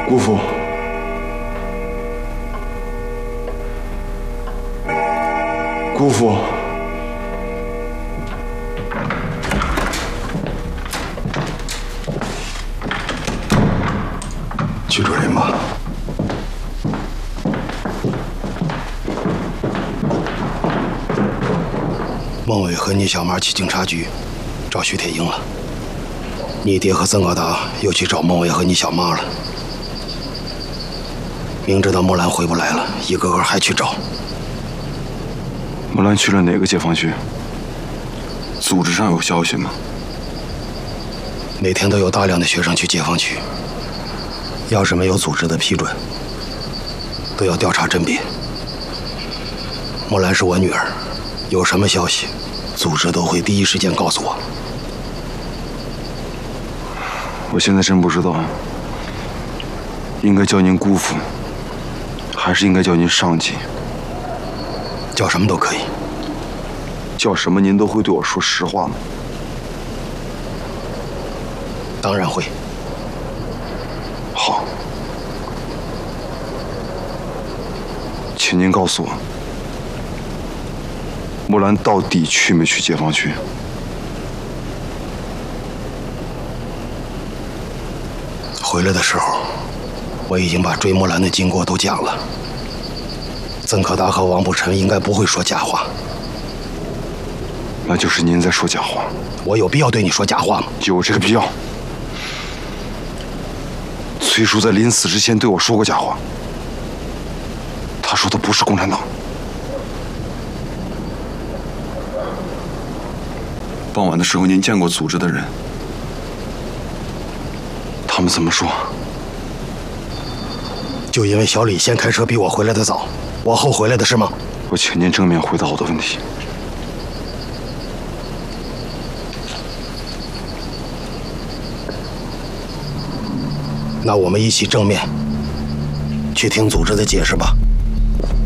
姑父，姑父， 去抓人吧。孟伟和你小妈去警察局找徐铁英了。你爹和曾高达又去找孟伟和你小妈了。明知道木兰回不来了，一个个还去找。 木兰去了哪个解放区？组织上有消息吗？ 每天都有大量的学生去解放区，要是没有组织的批准，都要调查甄别。木兰是我女儿，有什么消息，组织都会第一时间告诉我。 我现在真不知道，应该叫您姑父，还是应该叫您上级？ 叫什么都可以。 叫什么您都会对我说实话吗？ 当然会。 好，请您告诉我，木兰到底去没去解放区？ 回来的时候，我已经把追木兰的经过都讲了。曾可达和王步臣应该不会说假话。 那就是您在说假话。 我有必要对你说假话吗？ 有这个必要。崔叔在临死之前对我说过假话，他说的不是共产党。傍晚的时候，您见过组织的人？他们怎么说？ 就因为小李先开车比我回来的早，我后回来的是吗？ 我请您正面回答我的问题。 那我们一起正面去听组织的解释吧。